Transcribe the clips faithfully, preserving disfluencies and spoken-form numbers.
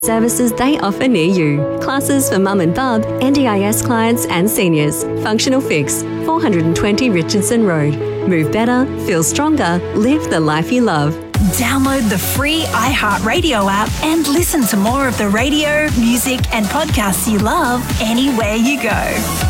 Services they offer near you. Classes for mum and bub, N D I S clients and seniors. Functional Fix, four twenty Richardson Road. Move better, feel stronger, live the life you love. Download the free iHeartRadio app and listen to more of the radio, music and podcasts you love anywhere you go.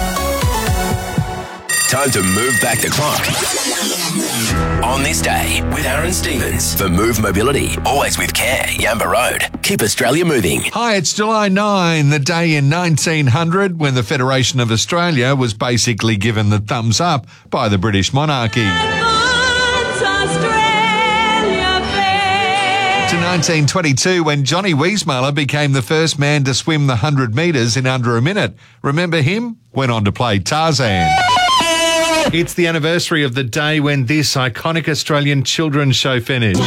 Time to move back the clock. On this day with Aaron Stevens for Move Mobility. Always with care. Yamba Road. Keep Australia moving. Hi, it's July ninth, the day in nineteen hundred when the Federation of Australia was basically given the thumbs up by the British monarchy. To nineteen twenty-two when Johnny Weissmuller became the first man to swim the one hundred metres in under a minute. Remember him? Went on to play Tarzan. It's the anniversary of the day when this iconic Australian children's show finished.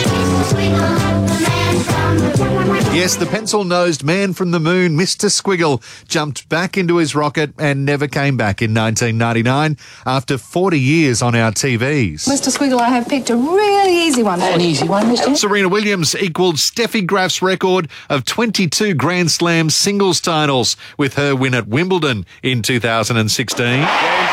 Yes, the pencil-nosed man from the moon, Mister Squiggle, jumped back into his rocket and never came back in nineteen ninety-nine after forty years on our T Vs. Mister Squiggle, I have picked a really easy one. An easy one, mister? Serena Williams equalled Steffi Graf's record of twenty-two Grand Slam singles titles with her win at Wimbledon in two thousand sixteen.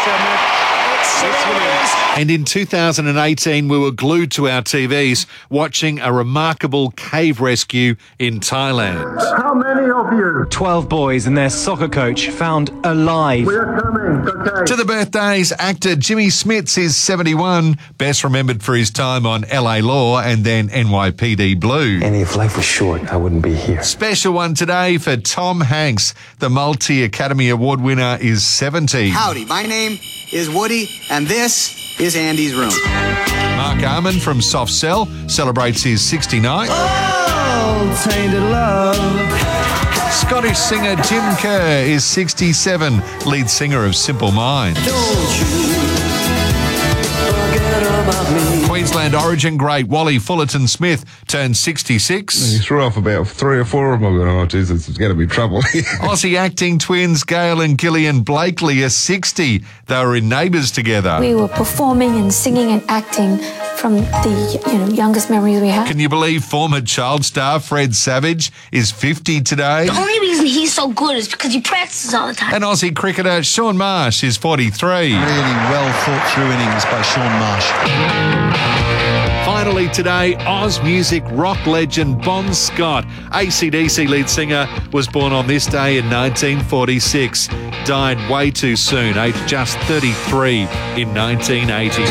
And in two thousand eighteen, we were glued to our T Vs watching a remarkable cave rescue in Thailand. How many of you? Twelve boys and their soccer coach found alive. We're coming, okay. To the birthdays, actor Jimmy Smits is seventy-one, best remembered for his time on L A Law and then N Y P D Blue. And if life was short, I wouldn't be here. Special one today for Tom Hanks. The multi-Academy Award winner is seventy. Howdy, my name is Woody, and this is Andy's room. Mark Arman from Soft Cell celebrates his sixty-ninth. Oh, tainted love. Scottish singer Jim Kerr is sixty-seven, lead singer of Simple Minds. Don't you forget about me. Queensland origin great Wally Fullerton Smith turned sixty-six. He threw off about three or four of them. I go, oh, Jesus, it's going to be trouble. Aussie acting twins Gail and Gillian Blakely are sixty. They were in Neighbours together. We were performing and singing and acting from the you know youngest memories we have. Can you believe former child star Fred Savage is fifty today? The only reason he's so good is because he practices all the time. And Aussie cricketer Sean Marsh is forty-three. Really well thought through innings by Sean Marsh. Finally today, Oz music rock legend Bon Scott, A C D C lead singer, was born on this day in nineteen forty-six. Died way too soon, aged just thirty-three in nineteen eighty.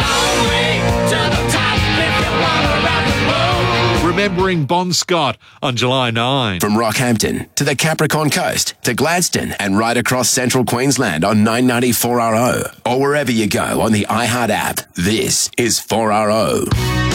Remembering Bon Scott on July ninth. From Rockhampton to the Capricorn Coast to Gladstone and right across central Queensland on nine ninety-four R O. Or wherever you go on the iHeart app, this is four R O.